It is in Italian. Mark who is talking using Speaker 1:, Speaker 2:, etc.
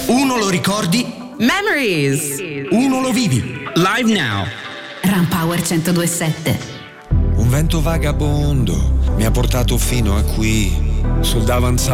Speaker 1: Uno lo ricordi,
Speaker 2: Memories.
Speaker 1: uno lo vivi.
Speaker 3: Live now.
Speaker 4: Rampower 102.7.
Speaker 5: Un vento vagabondo mi ha portato fino a qui, sul davanzale